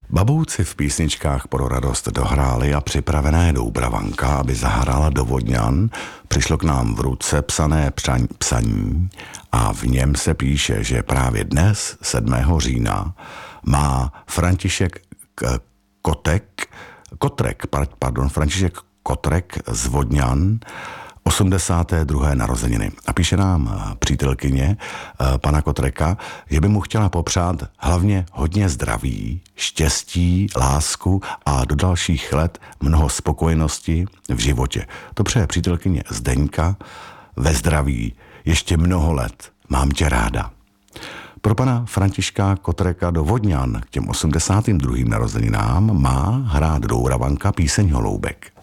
Babouci v písničkách pro radost dohráli a připravené Doubravanka, aby zahrála do Vodňan, přišlo k nám v ruce psané psaní a v něm se píše, že právě dnes, 7. října, má František Kotrek z Vodňan 82. narozeniny. A píše nám přítelkyně pana Kotreka, že by mu chtěla popřát hlavně hodně zdraví, štěstí, lásku a do dalších let mnoho spokojenosti v životě. To přeje přítelkyně Zdeňka, ve zdraví, ještě mnoho let, mám tě ráda. Pro pana Františka Kotreka do Vodňan k těm 82. narozeninám má hrát Doubravanka píseň Holoubek.